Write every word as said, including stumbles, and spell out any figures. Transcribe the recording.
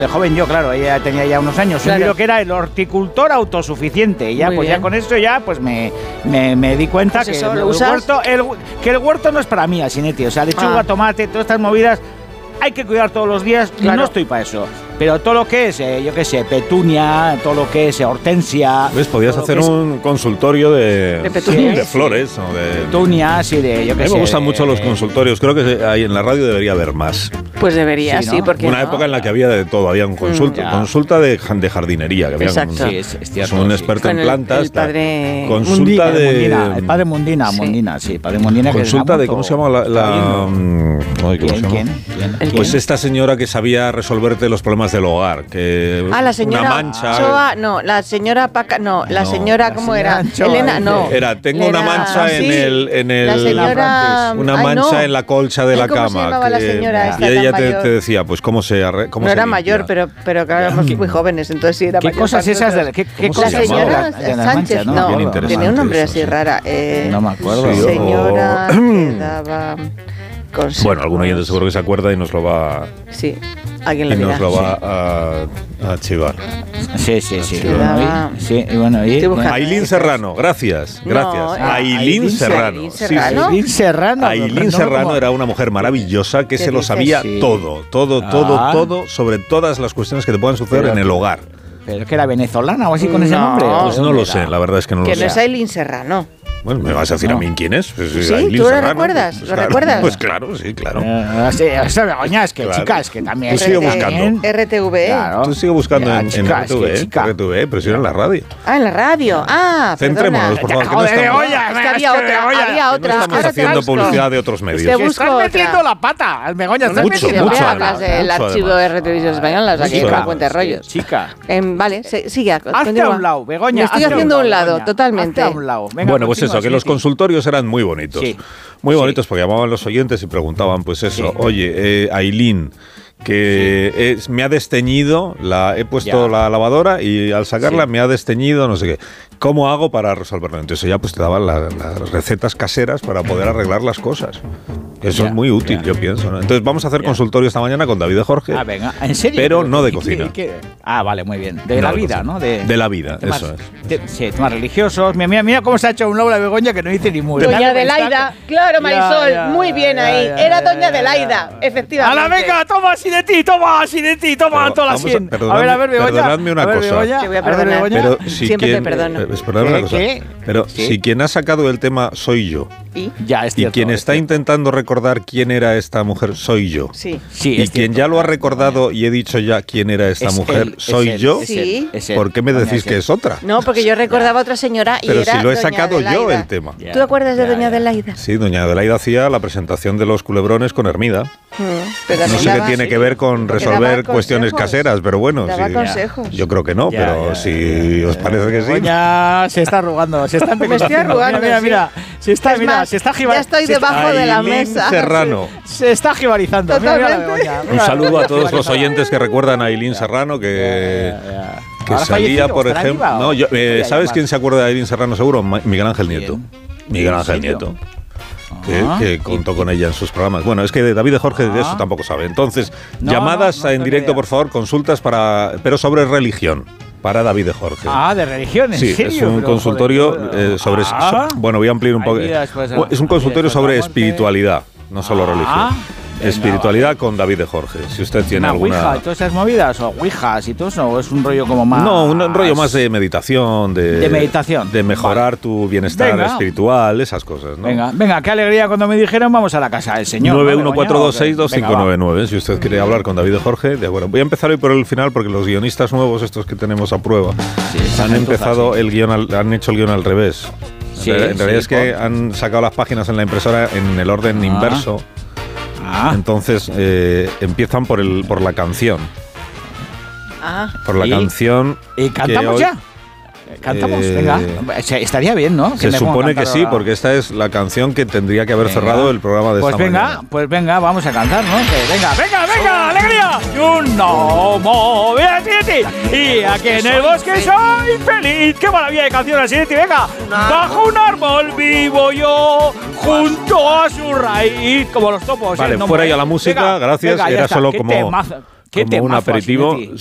De joven yo, claro, ella tenía ya unos años. Claro. Un libro que era el horticultor autosuficiente. Y ya, Muy pues bien. ya con esto ya, pues me, me, me di cuenta pues que, eso, el, el huerto, el, que el huerto no es para mí, Asinetti. O sea, lechuga, ah. tomate, todas estas movidas hay que cuidar todos los días. Claro. No estoy para eso. Pero todo lo que es, eh, yo qué sé, petunia, todo lo que es eh, hortensia... ¿Ves? Podías hacer un es... consultorio de, de, sí, de flores. O de petunias y de, yo qué sé... A mí me gustan mucho los consultorios. Creo que ahí en la radio debería haber más. Pues debería, sí, ¿no? sí porque Una no? época en la que había de todo. Había un consulta, mm, consulta de, de jardinería. Que había Exacto. Un, sí, es, es cierto, un sí. experto Con en plantas. El, el padre... Consulta Mundina, de... Mundina, el padre Mundina, sí. Mundina, sí. Padre Mundina. Consulta que de... ¿Cómo se llama la...? la ay, ¿Quién? ¿Cómo se llama? ¿Quién? ¿Quién? Pues ¿Quién? esta señora que sabía resolverte los problemas del hogar. Que ah, la señora... Una mancha... Choa, no, la señora Paca... No, la no, señora... la ¿Cómo señora era? Choa, Elena, no. Era, tengo Elena, una mancha sí, en el... En el la señora... Una Ay, mancha no. en la colcha de Ay, la ¿cómo cama. se llamaba la señora esta Y ella tan te, mayor? te decía, pues cómo se... Cómo no se era limpia. mayor, pero, pero claro, éramos muy jóvenes, entonces sí era ¿Qué mayor. cosas esas de ¿Qué, qué ¿Cómo cosas La se señora llamaba? de las Sánchez, manchas, no, Bien tenía un nombre eso, así sí. rara. Eh, No me acuerdo. Sí, señora o... que daba consejos. Bueno, algún oyente seguro que se acuerda y nos lo va... Sí, alguien Y lo dirá. nos lo va sí. a, a chivar. Sí, sí, sí. Sí, Bueno, daba- y, sí, y bueno, y, Estoy bueno. buscando. Ailín Serrano, gracias, No, gracias. ah, Ailín Ailín Serrano. Ailín Sí, Serrano. sí. Ailín Serrano. Ailín no, Serrano como- era una mujer maravillosa que ¿Qué se lo dices? sabía Sí. todo, todo, todo, Ah. todo sobre todas las cuestiones que te puedan suceder Pero- en el hogar. Pero que era venezolana o así con ese No. nombre. ¿o Pues de no dónde lo era? sé, la verdad es que no Que lo no sé. es Ailín Serrano. Bueno, ¿me vas a decir No. a mí quién es? Pues, Sí, Ailín ¿tú lo Serrano, recuerdas? Pues, ¿Lo claro, recuerdas? Pues claro, sí, claro. Eh, sí, eso, Begoña, es que Claro. chicas, que también... Tú sigue que buscando. también- R T V E. Claro. Tú sigue buscando Ya, en, en chica, R T V, es que ¿eh? chica. R T V, pero si era en la radio. Ah, en la radio. Ah, Centrémonos, por favor, que no Joder, estamos, Begoña, Es que es había que otra, Begoña, había no otra. estamos Ahora te haciendo busco. publicidad de otros Te medios. Que busco estás otra. metiendo la pata, Begoña, estás Mucho, metiendo mucho, la Hablas pata. del mucho, archivo además. de R T V Española, o sea que Mucho, no además. cuentes rollos. Chica. Em, vale, se- sigue. Hazte continúa. a un lado, Begoña. Me estoy hazte haciendo a un lado, lado, Begoña. totalmente. Hazte a un lado. Venga, Bueno, pues continúa, eso, que sí, los sí. consultorios eran muy bonitos. Sí. Muy Sí. bonitos porque llamaban los oyentes y preguntaban, pues eso, Sí. oye, eh, Ailín, que es- me ha desteñido, la, he puesto Ya. la lavadora y al sacarla Sí. me ha desteñido, no sé qué. ¿Cómo hago para resolverlo? Entonces ya pues te daban la- las recetas caseras para poder arreglar las cosas. Eso Ya, es muy útil, ya. yo pienso, ¿no? Entonces vamos a hacer Ya. consultorio esta mañana con David de Jorge. Ah, venga, ¿en serio? Pero no de ¿y qué- cocina. y qué? Ah, vale, muy bien. De No la de vida, cocina. ¿no? De, De la vida, temas- eso te- sí, temas religiosos. Mira, mira, mira cómo se ha hecho un lado la Begoña que no dice ni muy. Doña Está- Adelaida, claro, Ya, Marisol, ya, muy bien ya, ahí. ya, Era ya, Doña ya, Adelaida, ya. efectivamente. ¡A la venga! ¡Toma así de ti! ¡Toma así de ti! ¡Toma Pero toda la vamos a- cien! A, perdonadme- ver, a ver, Begoña. perdonadme una a ver, cosa. Begoña, Te voy a a ver, perdonar. Begoña. Pero si Siempre te quien, perdono. eh, esperadme una ¿Qué? cosa. ¿Qué? Pero Sí. si quien ha sacado el tema soy yo ¿Y? Ya, es y cierto, quien es está cierto. intentando recordar quién era esta mujer soy yo. Sí. Sí, Y es quien cierto. ya lo ha recordado y he dicho ya quién era esta Es mujer él, es soy él, yo, es Sí. él, es él. ¿por qué me Doña decís que es es otra? No, porque yo recordaba a otra señora y Pero era si lo he Doña sacado yo Adelaida. el tema. Ya. ¿Tú te acuerdas de Ya, Doña ya. Adelaida? Sí, doña Adelaida hacía la presentación de los culebrones con Hermida. Mm, pero No también sé qué daba- tiene que ver con porque resolver daba cuestiones consejos. caseras, pero bueno, Daba sí. consejos. Yo creo que no, Ya, pero ya, si ya, os ya. parece que sí. Begoña se está arrugando, se está Me estoy empequeñeciendo. arrugando, Mira, sí. mira, mira. Se está, Es mira, más, se está ya jibarizando. estoy debajo de la Ailín mesa. Serrano. Se está jibarizando. Mira, mira la Totalmente. Begoña, Un mira, saludo a todos los jibarizando. oyentes que recuerdan a Ailín Serrano, que, Ya, ya. que ¿Ahora salía, fallecido? por ¿Estará ejemplo... viva o- No, yo, eh, Ya, ¿sabes ya, quién más. se acuerda de Ailín Serrano seguro? Ma- Miguel Ángel ¿Quién? Nieto. Miguel ¿En Ángel serio? Nieto. Que, Ah. que contó con ella en sus programas. Bueno, es que de David de Jorge de Ah. eso tampoco sabe. Entonces, No, llamadas no, no en tengo directo, idea. por favor, consultas para, pero sobre religión, para David de Jorge. Ah, de religión, ¿en Sí, serio? es un Pero, consultorio joder, eh, sobre... ah. so- bueno, voy a ampliar un Hay poco. vida después de- Es un hay consultorio vida después de sobre la muerte. espiritualidad, no solo Ah, religión. venga, Espiritualidad vale. con David de Jorge. Si usted tiene ¿Una alguna... ouija y todas esas movidas? ¿O ouijas y todo eso? ¿O es un rollo como más...? No, un, un rollo más de meditación, de, De meditación. de mejorar tu bienestar Venga. espiritual, esas cosas, ¿no? Venga, venga, qué alegría cuando me dijeron vamos a la casa del señor. nueve ¿no, uno cuatro dos seis dos Begoña? cinco nueve Venga, nueve. Si usted quiere hablar con David de Jorge, de acuerdo. Voy a empezar hoy por el final porque los guionistas nuevos, estos que tenemos a prueba, Sí, esa han gentuza, empezado sí. el guión, al- han hecho el guión al revés. Sí, en realidad sí, es que por- han sacado las páginas en la impresora en el orden Ah. inverso. va. Ah, Entonces eh, empiezan por el por la canción. Ah, Por la ¿Y? canción. ¿y cantamos hoy- ya? ¿Cantamos? Eh, Venga. Se- Estaría bien, ¿no? Se me ponga a supone que cantar sí, ahora. porque esta es la canción que tendría que haber Venga. cerrado el programa de Pues esta venga, mañana. pues venga, vamos a cantar, ¿no? Que venga, venga, venga, alegría. Y un no mover así de ti. Y aquí en el bosque soy feliz. Qué maravilla de canción así de ti, venga. Bajo un árbol vivo yo, junto a su raíz, como los topos. Vale, ¿eh? No fuera me- ya la música, Venga, gracias, venga, ya era está. solo Qué como- temazo. como un aperitivo